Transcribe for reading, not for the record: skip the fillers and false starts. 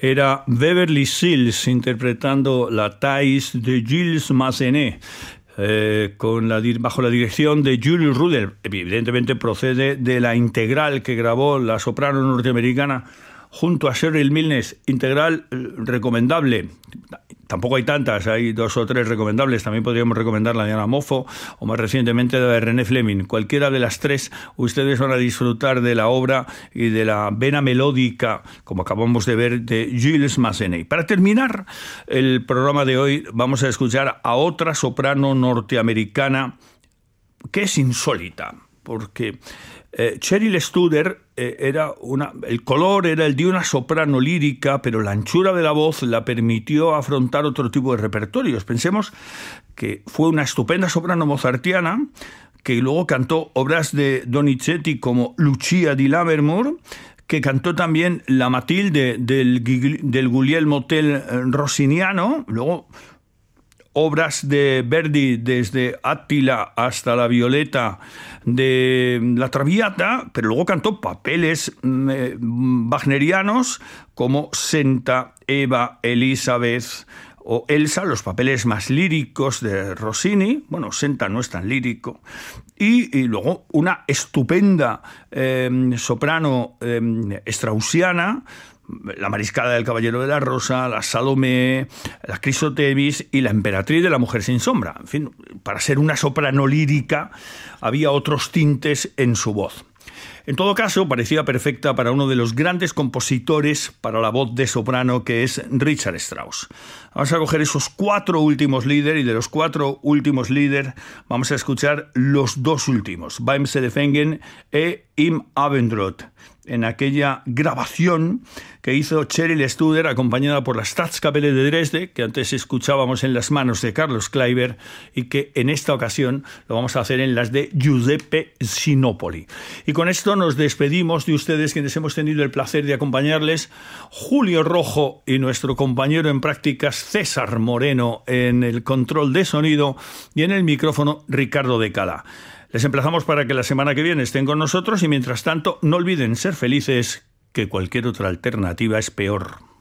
era Beverly Sills interpretando la Thais de Gilles Massenet, bajo la dirección de Julie Ruder. Evidentemente procede de la integral que grabó la soprano norteamericana junto a Cheryl Milnes, integral recomendable. Tampoco hay tantas, hay 2 o 3 recomendables. También podríamos recomendar la de Anna Moffo o más recientemente la de René Fleming. Cualquiera de las 3, ustedes van a disfrutar de la obra y de la vena melódica, como acabamos de ver, de Gilles Massenet. Para terminar el programa de hoy, vamos a escuchar a otra soprano norteamericana que es insólita, porque Cheryl Studer el color era el de una soprano lírica, pero la anchura de la voz la permitió afrontar otro tipo de repertorios. Pensemos que fue una estupenda soprano mozartiana que luego cantó obras de Donizetti como Lucia di Lammermoor, que cantó también la Matilde del Guglielmo Tell rossiniano, luego obras de Verdi desde Attila hasta la Violeta de la Traviata, pero luego cantó papeles wagnerianos como Senta, Eva, Elizabeth o Elsa, los papeles más líricos de Rossini. Bueno, Senta no es tan lírico. Y luego una estupenda soprano straussiana, la Mariscala del Caballero de la Rosa, la Salomé, la Chrysothemis y la Emperatriz de la Mujer sin sombra. En fin, para ser una soprano lírica había otros tintes en su voz. En todo caso, parecía perfecta para uno de los grandes compositores para la voz de soprano, que es Richard Strauss. Vamos a coger esos 4 últimos Lieder, y de los 4 últimos Lieder vamos a escuchar los 2 últimos, Beim Selefangen e Im Abendrot, en aquella grabación que hizo Cheryl Studer acompañada por la Staatskapelle de Dresde, que antes escuchábamos en las manos de Carlos Kleiber, y que en esta ocasión lo vamos a hacer en las de Giuseppe Sinopoli. Y con esto nos despedimos de ustedes, quienes hemos tenido el placer de acompañarles, Julio Rojo y nuestro compañero en prácticas César Moreno en el control de sonido, y en el micrófono Ricardo de Cala. Les emplazamos para que la semana que viene estén con nosotros, y mientras tanto no olviden ser felices, que cualquier otra alternativa es peor.